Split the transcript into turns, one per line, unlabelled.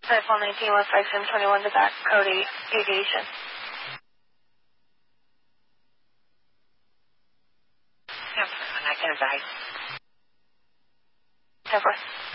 Nightfall 19 West XM 21 to back, code 8, aviation.
I can advise.
10-4.